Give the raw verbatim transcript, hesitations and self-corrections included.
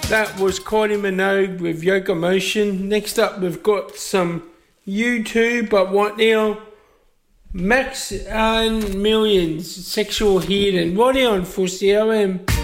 That was Kylie Minogue with Yoga Motion. Next up, we've got some U two, but what now? Max and Millions, Sexual Healing. What on for C O M?